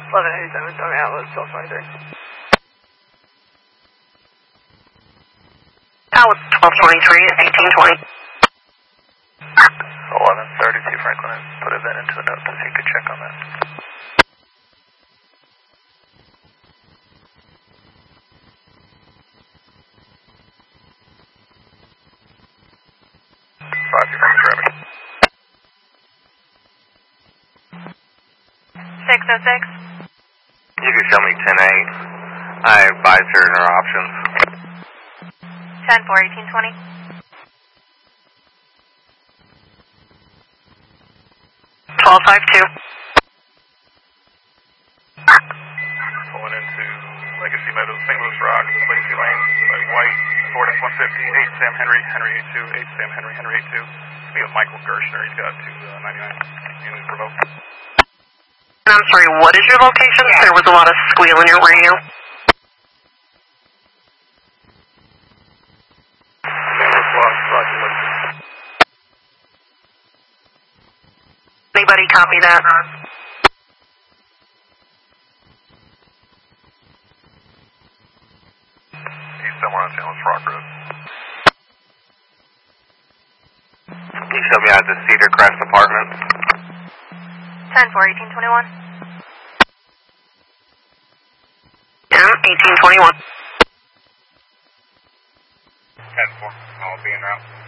1187, Tony Atlas, 1223. Atlas 1223 at 1820. 1132 Franklin, put a VIN into the notes if you could check on that. Traffic. 606. You can show me 10-8. I advise her in her options. 10-4, 1820. 1252. Pulling into Legacy Meadows, St. Louis Rock, Legacy Lane, White, Ford F-150, 8 Sam Henry, Henry 82, 8 Sam Henry, Henry 82. We have Michael Gershner, he's got 299 in Provo. I'm sorry, what is your location? There was a lot of squeal in your radio. Anybody copy that? He's somewhere on San Luis Rock Road. Can you show me out the Cedar Crest apartment? 10-4, 1821. Yeah, 1821. 10-4, I'll be en route.